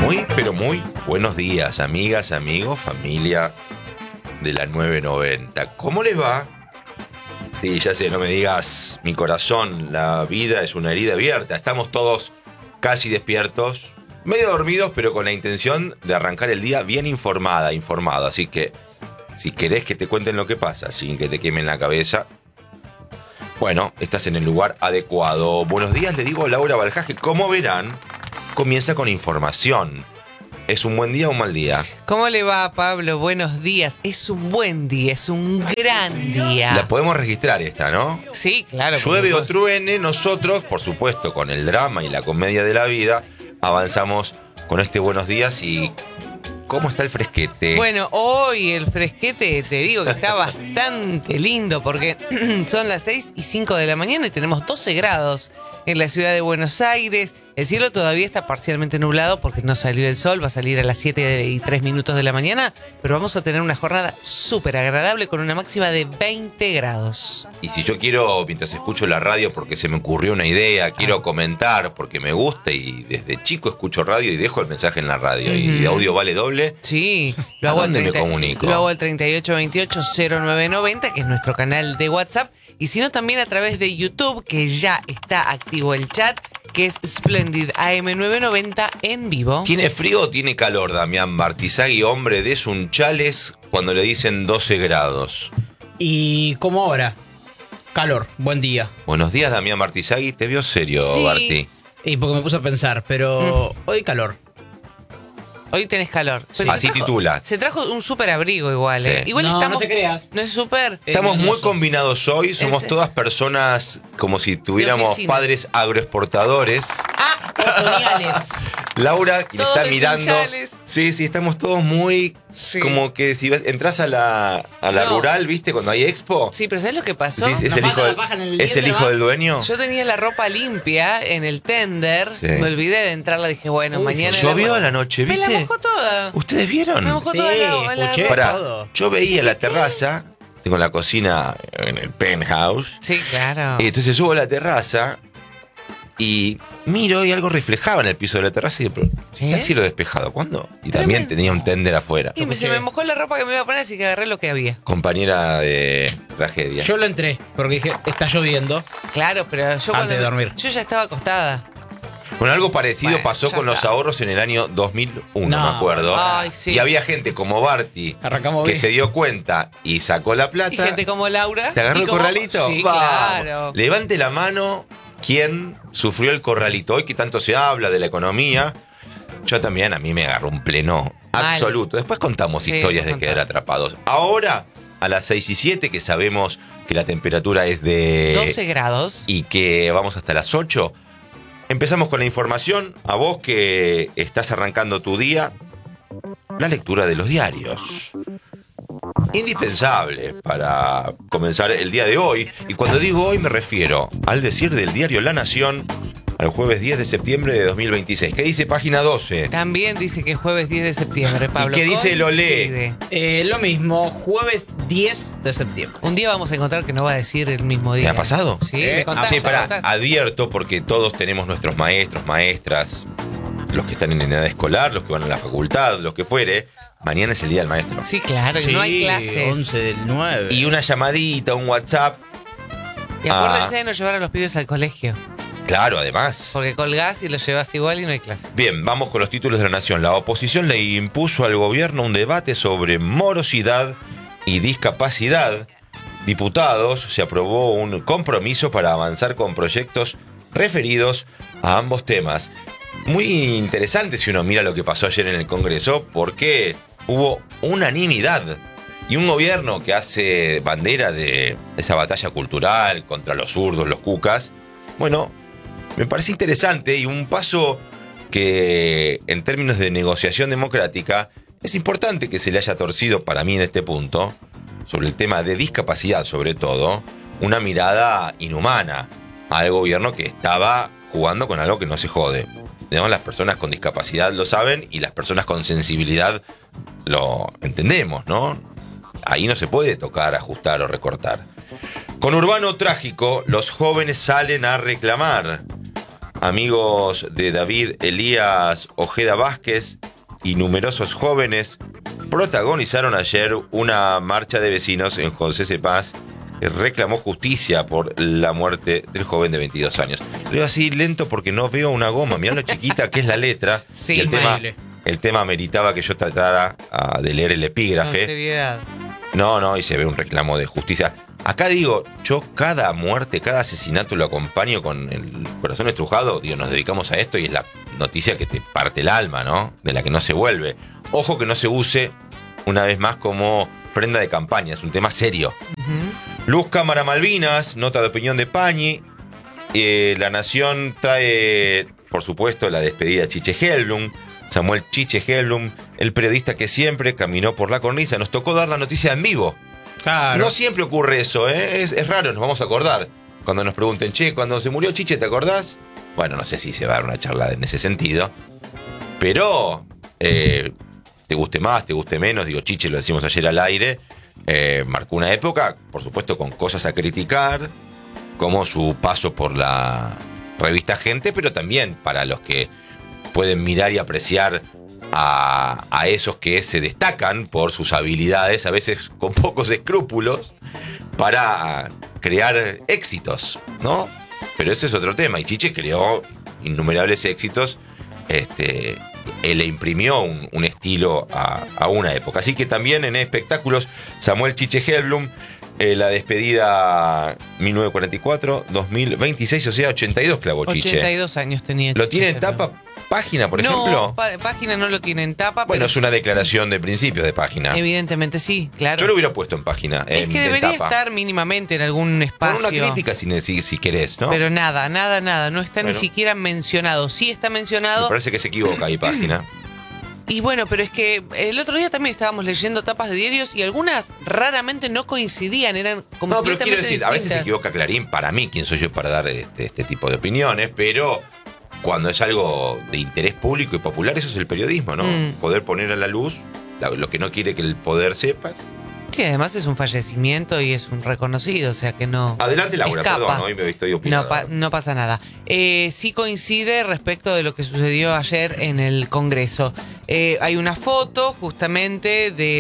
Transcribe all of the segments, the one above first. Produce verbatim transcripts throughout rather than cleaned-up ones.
Muy, pero muy buenos días, amigas, amigos, familia de la nueve noventa. ¿Cómo les va? Sí, ya sé, no me digas mi corazón, la vida es una herida abierta. Estamos todos casi despiertos, medio dormidos, pero con la intención de arrancar el día bien informada, informado. Así que, si querés que te cuenten lo que pasa, sin que te quemen la cabeza, bueno, estás en el lugar adecuado. Buenos días, le digo a Laura Baljaje. Como verán, comienza con información. ¿Es un buen día o un mal día? ¿Cómo le va, Pablo? Buenos días. Es un buen día, es un gran día. La podemos registrar esta, ¿no? Sí, claro. Llueve o truene, nosotros, por supuesto, con el drama y la comedia de la vida, avanzamos con este buenos días. Y ¿cómo está el fresquete? Bueno, hoy el fresquete, te digo que está bastante lindo porque son las seis y cinco de la mañana y tenemos doce grados en la ciudad de Buenos Aires. El cielo todavía está parcialmente nublado porque no salió el sol, va a salir a las siete y tres minutos de la mañana, pero vamos a tener una jornada súper agradable con una máxima de veinte grados. Y si yo quiero, mientras escucho la radio porque se me ocurrió una idea, quiero comentar porque me gusta y desde chico escucho radio y dejo el mensaje en la radio, uh-huh. y audio vale doble. Sí, lo hago. ¿A dónde treinta, me comunico? Lo hago al treinta y ocho veintiocho cero nueve noventa, que es nuestro canal de WhatsApp, y si no también a través de YouTube, que ya está activo el chat, que es Splendid A M nueve noventa en vivo. ¿Tiene frío o tiene calor, Damián Martizagui, hombre de Sunchales, cuando le dicen doce grados? ¿Y cómo ahora? Calor, buen día. Buenos días, Damián Martizagui, te vio serio, sí. Barti. Y porque me puse a pensar, pero mm. hoy calor. Hoy tenés calor. Pero así trajo, titula. Se trajo un súper abrigo igual, sí. ¿eh? Igual no, estamos, no te creas. No es súper. Estamos es muy combinados hoy. Somos es, todas personas como si tuviéramos padres agroexportadores. Ah, otoñales. Laura, que le está mirando. Sunchales. Sí, sí, estamos todos muy. Sí. Como que si entras a la, a la no. rural, ¿viste? Cuando hay expo. Sí, pero ¿sabes lo que pasó? Sí, es el hijo, del, el ¿es el hijo del dueño? Yo tenía la ropa limpia en el tender. Sí. Me olvidé de entrarla. Dije, bueno, Uy, mañana. Llovió a la noche, ¿viste? Me la mojó toda. ¿Ustedes vieron? Me mojó sí, toda la, escuché la... Pará, todo. Yo veía la terraza. Tengo la cocina en el penthouse. Sí, claro. Y entonces subo a la terraza y miro y algo reflejaba en el piso de la terraza y digo, ¿está el cielo despejado? ¿Cuándo? Y Tremendo. También tenía un tender afuera. Y me, se me mojó la ropa que me iba a poner, así que agarré lo que había. Compañera de tragedia. Yo lo entré porque dije, está lloviendo. Claro, pero yo antes cuando de dormir. Yo ya estaba acostada. Bueno, algo parecido bueno, pasó con está. los ahorros en el año dos mil uno, no, me acuerdo. Ay, sí. Y había gente como Barty Arrancamos que bien. se dio cuenta y sacó la plata. Y gente como Laura. ¿Te agarró el como... corralito? Sí, Vamos. claro. Levante la mano quien sufrió el corralito. Hoy que tanto se habla de la economía, yo también, a mí me agarró un pleno Mal. absoluto. Después contamos sí, historias de contamos. quedar atrapados. Ahora, a las seis y siete, que sabemos que la temperatura es de doce grados y que vamos hasta las ocho, empezamos con la información. A vos que estás arrancando tu día, la lectura de los diarios. Indispensable para comenzar el día de hoy. Y cuando digo hoy me refiero al decir del diario La Nación al jueves diez de septiembre de dos mil veintiséis. ¿Qué dice página doce? También dice que es jueves diez de septiembre, Pablo. ¿Y qué dice el Olé? Eh, lo mismo, jueves diez de septiembre. Un día vamos a encontrar que no va a decir el mismo día. ¿Me ha pasado? Sí, ¿Eh? me contaste. Sí, pará, advierto porque todos tenemos nuestros maestros, maestras, los que están en edad escolar, los que van a la facultad, los que fuere. Mañana es el día del maestro. Sí, claro, sí, no hay clases. once del nueve. Y una llamadita, un WhatsApp. Y acuérdense ah. de no llevar a los pibes al colegio. Claro, además. Porque colgás y los llevas igual y no hay clase. Bien, vamos con los títulos de La Nación. La oposición le impuso al gobierno un debate sobre morosidad y discapacidad. Diputados se aprobó un compromiso para avanzar con proyectos referidos a ambos temas. Muy interesante si uno mira lo que pasó ayer en el Congreso, porque hubo unanimidad y un gobierno que hace bandera de esa batalla cultural contra los zurdos, los cucas. Bueno, me parece interesante y un paso que en términos de negociación democrática es importante que se le haya torcido para mí en este punto, sobre el tema de discapacidad sobre todo, una mirada inhumana al gobierno que estaba jugando con algo que no se jode. ¿No? Las personas con discapacidad lo saben y las personas con sensibilidad lo entendemos, ¿no? Ahí no se puede tocar, ajustar o recortar. Con Urbano trágico, los jóvenes salen a reclamar. amigos de David Elías Ojeda Vázquez y numerosos jóvenes protagonizaron ayer una marcha de vecinos en José Cepaz que reclamó justicia por la muerte del joven de veintidós años. Leo así lento porque no veo una goma. Mirá lo chiquita que es la letra. Sí, y el tema, increíble. el tema meritaba que yo tratara uh, de leer el Con epígrafe. seriedad. No, no, y se ve un reclamo de justicia. Acá digo, yo cada muerte, cada asesinato lo acompaño con el corazón estrujado. Digo, nos dedicamos a esto y es la noticia que te parte el alma, ¿no? De la que no se vuelve. Ojo que no se use, una vez más, como prenda de campaña. Es un tema serio. Ujú. Luz Cámara Malvinas, nota de opinión de Pañi. Eh, la Nación trae, por supuesto, la despedida de Chiche Helblum. Samuel Chiche Helblum, el periodista que siempre caminó por la cornisa. Nos tocó dar la noticia en vivo. Claro. No siempre ocurre eso, ¿eh? es, es raro, nos vamos a acordar. Cuando nos pregunten, che, cuando se murió Chiche, ¿te acordás? Bueno, no sé si se va a dar una charla en ese sentido. Pero, eh, te guste más, te guste menos, digo, Chiche, lo decimos ayer al aire, eh, marcó una época, por supuesto, con cosas a criticar, como su paso por la revista Gente, pero también para los que pueden mirar y apreciar a, a esos que se destacan por sus habilidades, a veces con pocos escrúpulos, para crear éxitos, ¿no? Pero ese es otro tema, y Chiche creó innumerables éxitos, este, él le imprimió un, un estilo a, a una época. Así que también en espectáculos, Samuel Chiche Helblum, eh, la despedida mil novecientos cuarenta y cuatro dos mil veintiséis, o sea, ochenta y dos clavó Chiche. ochenta y dos años tenía ¿Lo Chiche tiene en Helblum. tapa página, por no, ejemplo? pa- página no lo tiene en tapa, Bueno, pero es una declaración de principios de página. evidentemente sí, claro. Yo lo hubiera puesto en página. es en, que en debería tapa. estar mínimamente en algún Con espacio. una crítica si, si, si querés, ¿no? Pero nada, nada, nada. No está Bueno. ni siquiera mencionado. Sí está Me mencionado. parece que se equivoca ahí página. Y bueno, pero es que el otro día también estábamos leyendo tapas de diarios y algunas raramente no coincidían, eran completamente No, pero quiero decir, a veces se distintas. equivoca Clarín. Para mí, ¿quién soy yo para dar este, este tipo de opiniones? Pero cuando es algo de interés público y popular, eso es el periodismo, ¿no? Mm. Poder poner a la luz la- lo que no quiere que el poder sepas. Sí, además es un fallecimiento y es un reconocido, o sea que no. Adelante, Laura, escapa. perdón, hoy me estoy opinando. No, pa- no pasa nada. Eh, sí coincide respecto de lo que sucedió ayer en el Congreso. Eh, hay una foto justamente de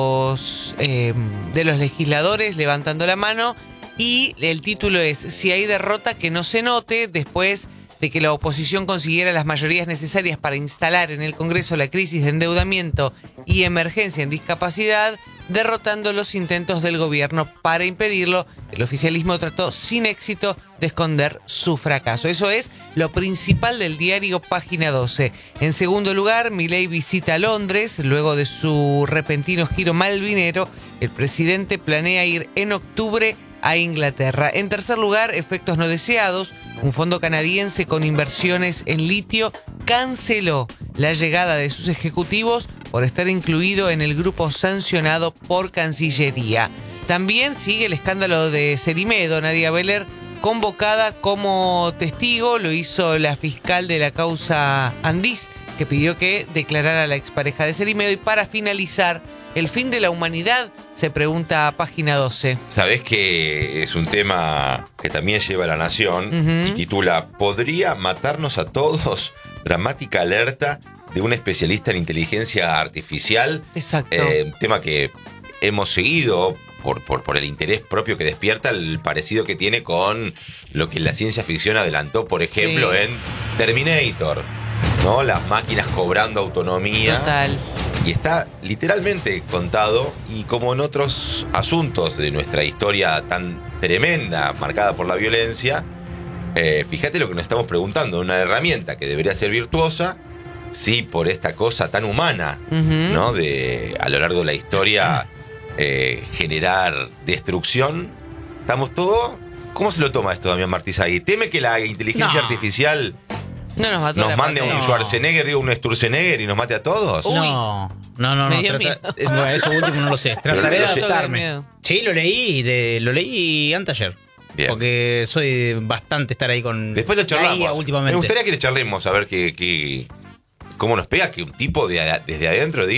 los, eh, de los legisladores levantando la mano y el título es "Si hay derrota que no se note", después de que la oposición consiguiera las mayorías necesarias para instalar en el Congreso la crisis de endeudamiento y emergencia en discapacidad, derrotando los intentos del gobierno para impedirlo. El oficialismo trató sin éxito de esconder su fracaso. Eso es lo principal del diario Página doce. En segundo lugar, Milei visita Londres. Luego de su repentino giro malvinero, el presidente planea ir en octubre a Inglaterra. En tercer lugar, efectos no deseados. Un fondo canadiense con inversiones en litio canceló la llegada de sus ejecutivos por estar incluido en el grupo sancionado por Cancillería. También sigue el escándalo de Cerimedo. Nadia Beller, convocada como testigo, lo hizo la fiscal de la causa Andís, que pidió que declarara a la expareja de Cerimedo. Y para finalizar, ¿el fin de la humanidad?, se pregunta a Página doce. Sabés que es un tema que también lleva a La Nación Ujú. y titula "¿Podría matarnos a todos? Dramática alerta de un especialista en inteligencia artificial". Exacto. Eh, un tema que hemos seguido por, por, por el interés propio que despierta, el parecido que tiene con lo que la ciencia ficción adelantó, por ejemplo, Sí. en Terminator, ¿no? Las máquinas cobrando autonomía. Total. Y está literalmente contado, y como en otros asuntos de nuestra historia tan tremenda, marcada por la violencia, eh, fíjate lo que nos estamos preguntando, una herramienta que debería ser virtuosa, sí, por esta cosa tan humana, Ujú. ¿no? De a lo largo de la historia eh, generar destrucción. Estamos todos. ¿Cómo se lo toma esto, Damián Martizagui? ¿Teme que la inteligencia No. artificial No nos mató nos la mande a un pandemia. Schwarzenegger, digo, un Sturzenegger y nos mate a todos? Uy. No, no, no, no. Me dio trata- eh, bueno, eso último no lo sé. Pero Trataré de lo sé. adaptarme. Miedo. Sí, lo leí, de, lo leí anteayer. Bien. Porque soy bastante estar ahí con Después lo la charlamos. I A últimamente. Me gustaría que le charlemos a ver que, que- cómo nos pega que un tipo de, a- desde adentro diga,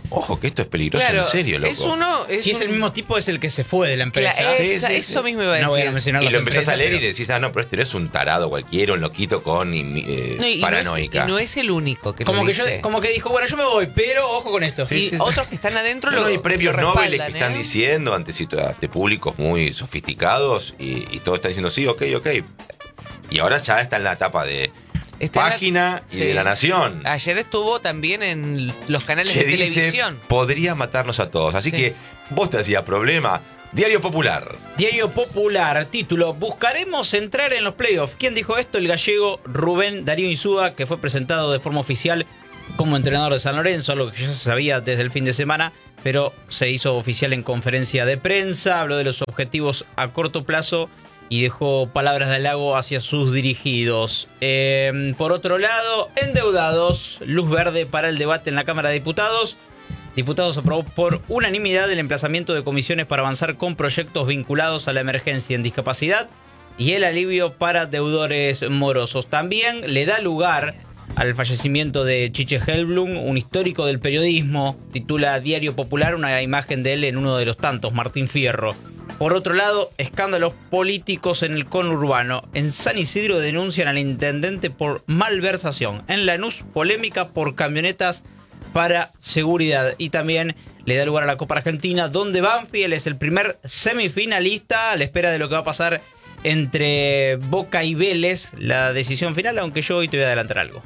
Ojo, que esto es peligroso, Claro, en serio, loco. es uno... Es si es un- el mismo tipo, es el que se fue de la empresa. Claro, Sí, esa- sí, eso sí. mismo iba a decir. No voy a mencionar Y las lo empezás empresas, a leer pero- y decís, ah, no, pero este no es un tarado cualquiera, un loquito con eh, No, y, y no es, paranoica. y no es el único que Como lo que, dice. yo, como que dijo, bueno, yo me voy, pero ojo con esto. Sí, y sí, sí. otros que están adentro No, lo no, hay premios lo Nobel que respaldan, están ¿eh? diciendo ante, situ- ante públicos muy sofisticados y, y todos están diciendo, sí, ok, ok. Y ahora ya está en la etapa de Está en la- Página y sí. de La Nación. Ayer estuvo también en los canales que de dice, televisión. podría matarnos a todos. Así Sí. que vos te hacías problema. Diario Popular. Diario Popular, título, buscaremos entrar en los playoffs. ¿Quién dijo esto? El gallego Rubén Darío Insúa, que fue presentado de forma oficial como entrenador de San Lorenzo, algo que ya se sabía desde el fin de semana, pero se hizo oficial en conferencia de prensa, habló de los objetivos a corto plazo y dejó palabras de halago hacia sus dirigidos. Eh, por otro lado, endeudados, luz verde para el debate en la Cámara de Diputados. Diputados aprobó por unanimidad el emplazamiento de comisiones para avanzar con proyectos vinculados a la emergencia en discapacidad y el alivio para deudores morosos. También le da lugar al fallecimiento de Chiche Helblum, un histórico del periodismo, titula Diario Popular, una imagen de él en uno de los tantos, Martín Fierro. Por otro lado, escándalos políticos en el conurbano. En San Isidro denuncian al intendente por malversación. En Lanús, polémica por camionetas para seguridad. Y también le da lugar a la Copa Argentina, donde Banfield es el primer semifinalista a la espera de lo que va a pasar entre Boca y Vélez, la decisión final, aunque yo hoy te voy a adelantar algo.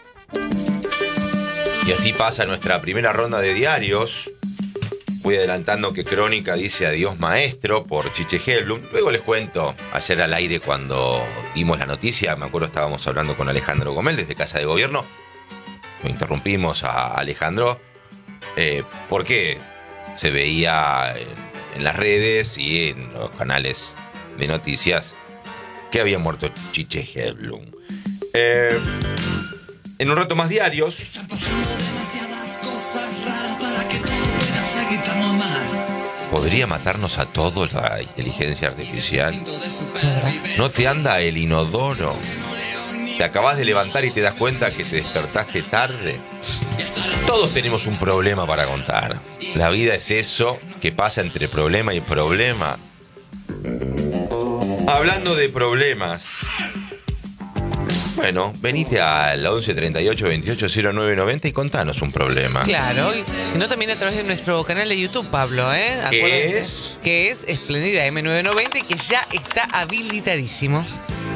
Y así pasa nuestra primera ronda de diarios. Voy adelantando que Crónica dice adiós maestro por Chiche Helblum. Luego les cuento, ayer al aire cuando dimos la noticia, me acuerdo estábamos hablando con Alejandro Gomel desde Casa de Gobierno. Lo interrumpimos a Alejandro eh, porque se veía en, en las redes y en los canales de noticias que había muerto Chiche Helblum. Eh, en un rato más diarios. ¿Podría matarnos a todos la inteligencia artificial? ¿No te anda el inodoro? ¿Te acabas de levantar y te das cuenta que te despertaste tarde? Todos tenemos un problema para contar. La vida es eso que pasa entre problema y problema. Hablando de problemas, bueno, venite al once treinta y ocho veintiocho cero nueve noventa y contanos un problema. Claro, y si no también a través de nuestro canal de YouTube, Pablo, ¿eh? ¿Qué Acuérdense es? que es Espléndida M novecientos noventa y que ya está habilitadísimo.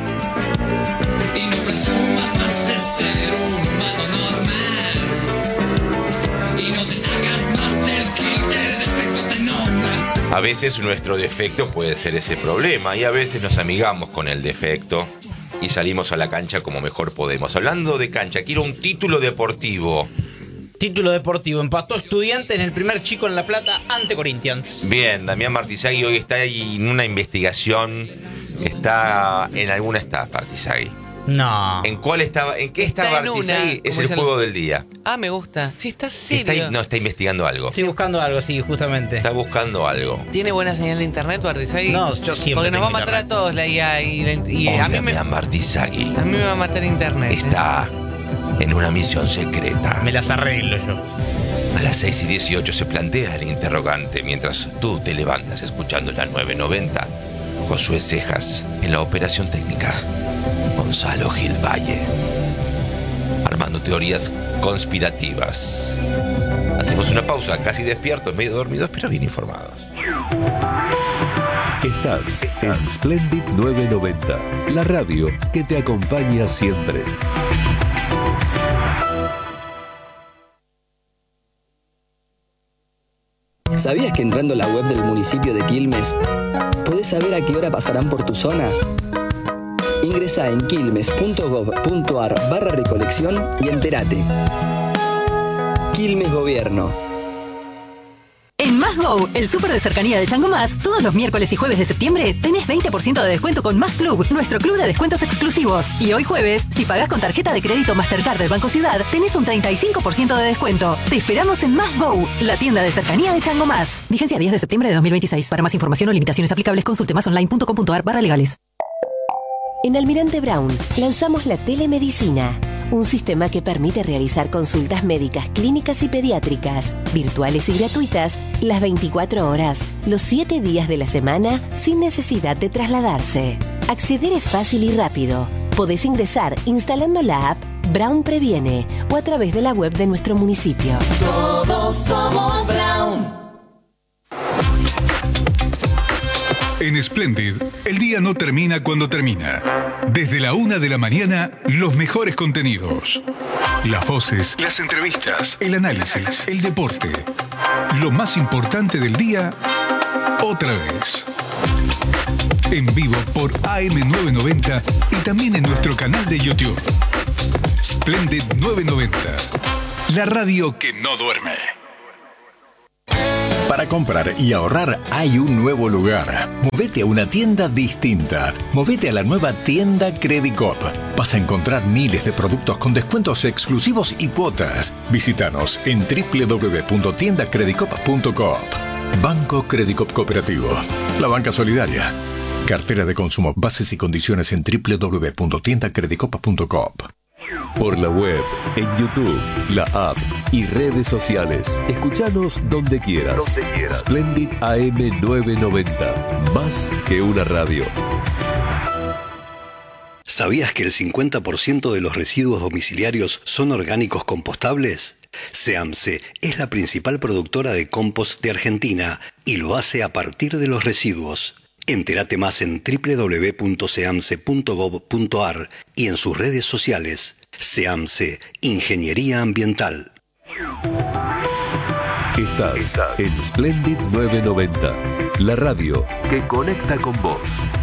Y no presumas más de ser un humano normal. Y no te hagas más del que el defecto te nombra. A veces nuestro defecto puede ser ese problema y a veces nos amigamos con el defecto y salimos a la cancha como mejor podemos. Hablando de cancha, quiero un título deportivo. Título deportivo, empató Estudiantes en el primer chico en La Plata ante Corinthians. Bien, Damián Martizagui hoy está ahí en una investigación. Está en alguna etapa, Martizagui. No. ¿En cuál estaba? ¿En qué Está está en Martizagui? una, Es ¿cómo el se juego llama? del día. Ah, me gusta. Sí, está Está serio. ahí- no, está investigando algo. Estoy buscando algo, sí, justamente. Está buscando algo. ¿Tiene buena señal de internet, Bartizagui? No, yo siempre Porque nos va a tengo matar internet. a todos la I A y, la- y Hoy a, mí me, Damián Martizagui a mí me va a matar internet. ¿eh? está en una misión secreta. Me las arreglo yo. A las seis y dieciocho se plantea el interrogante mientras tú te levantas escuchando la nueve noventa. Josué Cejas en la operación técnica. Gonzalo Gil Valle armando teorías conspirativas. Hacemos una pausa, casi despiertos, medio dormidos, pero bien informados. Estás en Splendid novecientos noventa, la radio que te acompaña siempre. ¿Sabías que entrando a la web del municipio de Quilmes podés saber a qué hora pasarán por tu zona? Ingresa en quilmes.gov.ar barra recolección y entérate. Quilmes Gobierno. En Más Go, el súper de cercanía de Chango Más, todos los miércoles y jueves de septiembre tenés veinte por ciento de descuento con Más Club, nuestro club de descuentos exclusivos. Y hoy jueves, si pagás con tarjeta de crédito Mastercard del Banco Ciudad, tenés un treinta y cinco por ciento de descuento. Te esperamos en Más Go, la tienda de cercanía de Chango Más. Vigencia diez de septiembre de dos mil veintiséis. Para más información o limitaciones aplicables, consulte másonline.com.ar barra legales. En Almirante Brown lanzamos la telemedicina. un sistema que permite realizar consultas médicas, clínicas y pediátricas, virtuales y gratuitas, las veinticuatro horas, los siete días de la semana, sin necesidad de trasladarse. Acceder es fácil y rápido. Podés ingresar instalando la app Brown Previene o a través de la web de nuestro municipio. Todos somos Brown. En Splendid, el día no termina cuando termina. Desde la una de la mañana, los mejores contenidos. Las voces, las entrevistas, el análisis, el deporte. Lo más importante del día, otra vez. En vivo por A M novecientos noventa y también en nuestro canal de YouTube. Splendid novecientos noventa. La radio que no duerme. Para comprar y ahorrar hay un nuevo lugar. Movete a una tienda distinta. Movete a la nueva tienda Credicop. Vas a encontrar miles de productos con descuentos exclusivos y cuotas. Visítanos en doble u doble u doble u punto tienda credicop punto coop. Banco Credicop Cooperativo. La banca solidaria. Cartera de consumo. Bases y condiciones en doble u doble u doble u punto tienda credicop punto coop. Por la web, en YouTube, la app y redes sociales. Escuchanos donde quieras. Donde quieras. Splendid A M novecientos noventa. Más que una radio. ¿Sabías que el cincuenta por ciento de los residuos domiciliarios son orgánicos compostables? SEAMSE es la principal productora de compost de Argentina y lo hace a partir de los residuos. Entérate más en doble u doble u doble u punto seamse punto gob punto ar y en sus redes sociales. SEAMSE, Ingeniería Ambiental. Estás en Splendid novecientos noventa, la radio que conecta con vos.